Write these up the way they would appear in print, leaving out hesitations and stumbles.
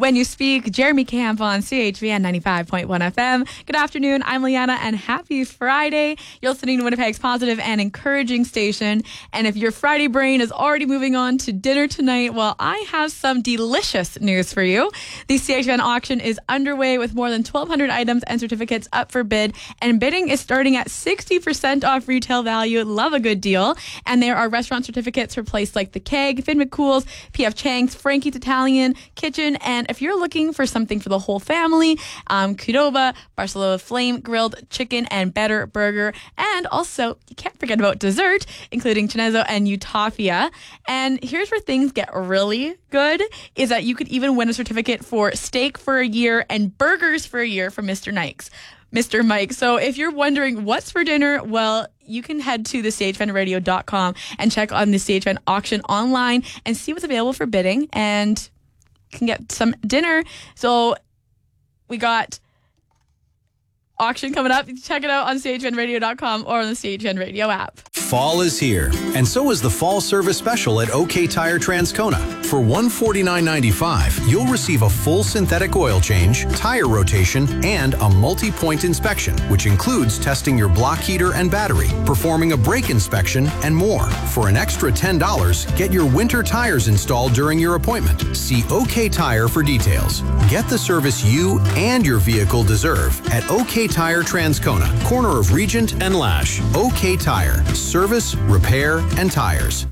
When You Speak, Jeremy Camp on CHVN 95.1 FM. Good afternoon, I'm Liana, and happy Friday. You're listening to Winnipeg's positive and encouraging station. And if your Friday brain is already moving on to dinner tonight, well, I have some delicious news for you. The CHVN auction is underway with more than 1,200 items and certificates up for bid, and bidding is starting at 60% off retail value. Love a good deal. And there are restaurant certificates for places like The Keg, Finn McCool's, P.F. Chang's, Frankie's Italian Kitchen, and if you're looking for something for the whole family, Qdoba, Barcelona Flame Grilled Chicken and Better Burger, and also you can't forget about dessert, including Chinezzo and Utopia. And here's where things get really good, is that you could even win a certificate for steak for a year and burgers for a year from Mr. Mike. So if you're wondering what's for dinner, well, you can head to the CHVNradio.com and check on the CHVN auction online and see what's available for bidding, and can get some dinner. So we got auction coming up. Check it out on CHVNradio.com or on the CHVN Radio app. Fall is here, and so is the fall service special at OK Tire Transcona. For $149.95, you'll receive a full synthetic oil change, tire rotation, and a multi-point inspection, which includes testing your block heater and battery, performing a brake inspection, and more. For an extra $10, get your winter tires installed during your appointment. See OK Tire for details. Get the service you and your vehicle deserve at OK Tire Transcona, corner of Regent and Lash. OK Tire. Service, repair, and tires.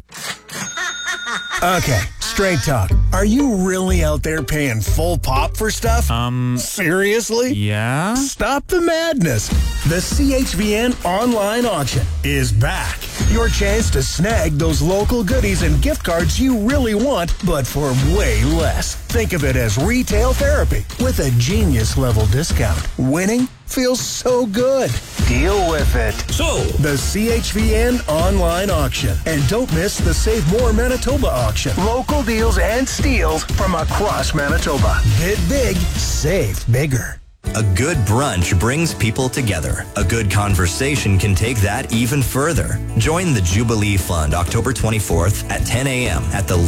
Okay, straight talk. Are you really out there paying full pop for stuff? Seriously? Yeah? Stop the madness. The CHVN online auction is back. Your chance to snag those local goodies and gift cards you really want, but for way less. Think of it as retail therapy with a genius level discount. Winning feels so good. Deal with it. So, the CHVN online auction. And don't miss the Save More Manitoba auction. Local deals and steals from across Manitoba. Bid big, save bigger. A good brunch brings people together. A good conversation can take that even further. Join the Jubilee Fund October 24th at 10 a.m. at the